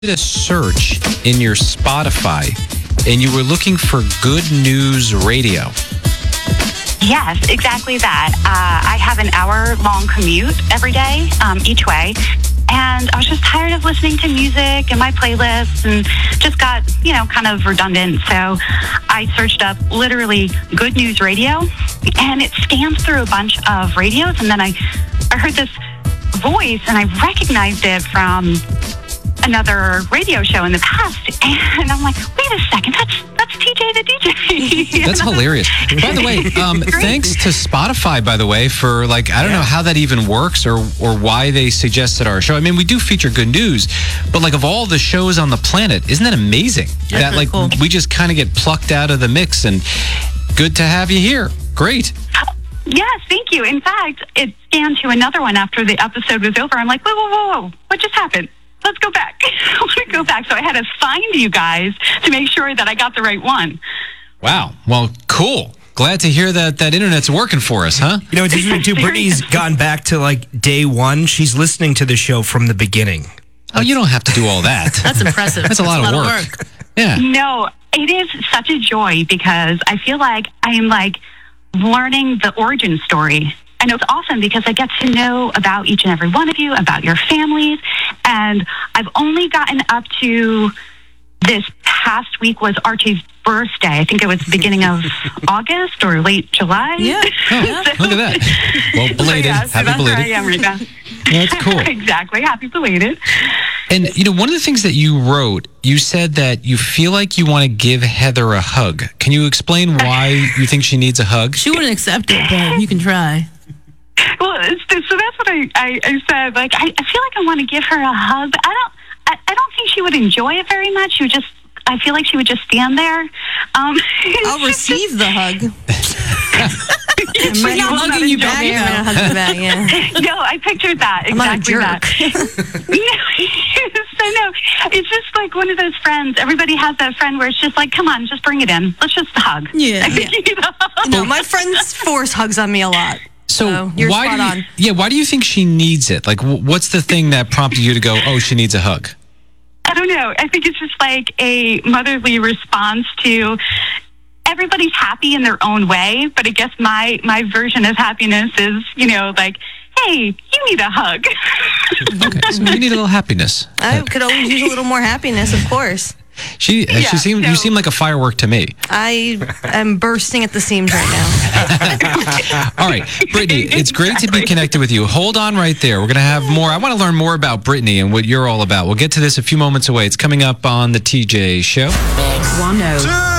did a search in your Spotify and you were looking for Good News Radio. Yes, exactly that. I have an hour-long commute every day, each way. And I was just tired of listening to music and my playlists and just got, kind of redundant. So I searched up literally Good News Radio, and it scanned through a bunch of radios. And then I heard this voice, and I recognized it from another radio show in the past, and I'm like, wait a second, that's TJ the DJ. That's hilarious. By the way, thanks to Spotify, by the way, for I don't know how that even works or why they suggested our show. I mean, we do feature good news, but of all the shows on the planet, isn't that amazing? That's really cool. We just kind of get plucked out of the mix, and good to have you here. Great. Yes, thank you. In fact, it scanned to another one after the episode was over. I'm like, whoa, what just happened? Let's go back. I want to go back. So I had to find you guys to make sure that I got the right one. Wow. Well, cool. Glad to hear that internet's working for us, huh? It's interesting, too. Brittany's gone back to, day one. She's listening to the show from the beginning. Oh, you don't have to do all that. That's impressive. That's a lot of work. Yeah. No, it is such a joy because I feel like I am, learning the origin story. And it's awesome because I get to know about each and every one of you, about your families. And I've only gotten up to this past week was Archie's birthday. I think it was the beginning of August or late July. Yeah. Oh, look at that. Well, belated. Happy belated. That's where I am, Rita. That's cool. Exactly. Happy belated. And, one of the things that you wrote, you said that you feel like you want to give Heather a hug. Can you explain why you think she needs a hug? She wouldn't accept it, but you can try. Well, so that's what I said. I feel like I want to give her a hug, but I don't think she would enjoy it very much. I feel like she would just stand there. I'll receive the hug. She's not hugging you back. I'm gonna hug you back. Yeah. No, I pictured that exactly. I'm not a jerk. So no, it's just one of those friends. Everybody has that friend where it's just come on, just bring it in. Let's just hug. Yeah. I think you need a hug. No, my friends force hugs on me a lot. So you're why spot on. why do you think she needs it? What's the thing that prompted you to go, oh, she needs a hug? I don't know. I think it's just a motherly response to everybody's happy in their own way. But I guess my version of happiness is, hey, you need a hug. Okay, so you need a little happiness. I could always use a little more happiness, of course. You seem like a firework to me. I am bursting at the seams right now. All right, Brittany, it's great to be connected with you. Hold on right there. We're going to have more. I want to learn more about Brittany and what you're all about. We'll get to this a few moments away. It's coming up on the TJ Show. 1-0.